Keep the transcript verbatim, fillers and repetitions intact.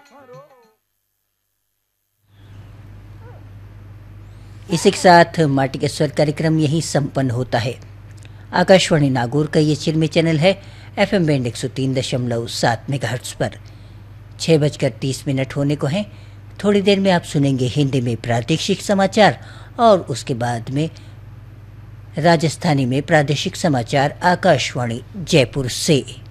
इसी के साथ माटी के स्वर कार्यक्रम यहीं संपन्न होता है। आकाशवाणी नागौर का ये चिरमी चैनल है एफ एम बैंड एक सौ तीन दशमलव सात मेगाहर्ट्ज पर। छः बजकर तीस मिनट होने को हैं। थोड़ी देर में आप सुनेंगे हिंदी में प्रादेशिक समाचार और उसके बाद में राजस्थानी में प्रादेशिक समाचार आकाशवाणी जयपुर से।